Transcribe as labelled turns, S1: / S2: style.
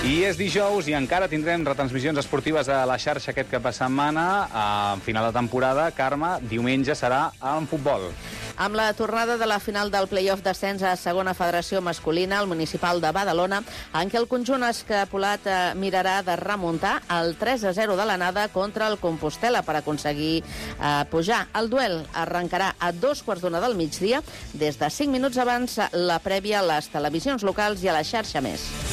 S1: I és dijous i encara tindrem retransmissions esportives a la xarxa aquest cap de setmana. A final de temporada, Carme, diumenge serà en futbol.
S2: Amb la tornada de la final del play-off d'ascens a segona federació masculina, el municipal de Badalona, en què el conjunt escapolat mirarà de remuntar el 3-0 de l'anada contra el Compostel·la per aconseguir pujar. El duel arrencarà a 2:15 del migdia, des de 5 minuts abans la prèvia a les televisions locals i a la xarxa més.